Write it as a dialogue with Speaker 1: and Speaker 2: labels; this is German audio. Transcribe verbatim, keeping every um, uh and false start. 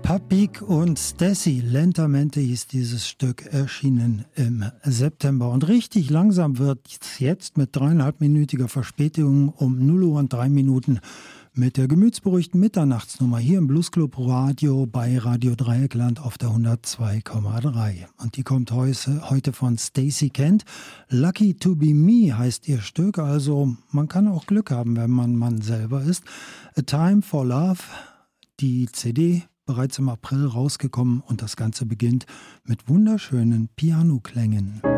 Speaker 1: Papik und Stacy, Lentamente hieß dieses Stück, erschienen im September. Und richtig langsam wird es jetzt mit dreieinhalbminütiger Verspätung um null Uhr und drei Minuten mit der gemütsberuhigten Mitternachtsnummer hier im Bluesclub Radio bei Radio Dreieckland auf der hundertzwei Komma drei. Und die kommt heute, heute von Stacy Kent. Lucky to be me heißt ihr Stück, also man kann auch Glück haben, wenn man man selber ist. A Time for Love, die C D, bereits im April rausgekommen, und das Ganze beginnt mit wunderschönen Pianoklängen.